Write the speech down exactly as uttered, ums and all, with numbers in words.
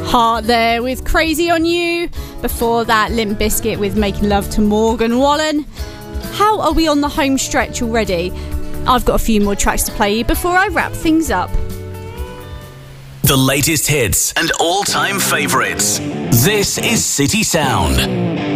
Heart there with Crazy on You. Before that, Limp Bizkit with Making Love to Morgan Wallen. How are we on the home stretch already? I've got a few more tracks to play you before I wrap things up. The latest hits and all-time favourites. This is City Sound.